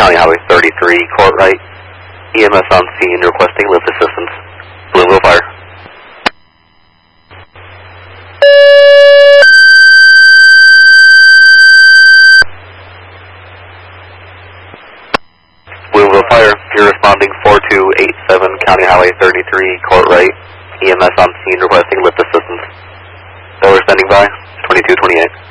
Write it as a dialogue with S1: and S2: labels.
S1: County Highway 33, Court right. EMS on scene requesting lift assistance. Blueville Fire. Blueville Fire, you're responding 4287 County Highway 33, Court right. EMS on scene requesting lift assistance. We're standing by, 2228.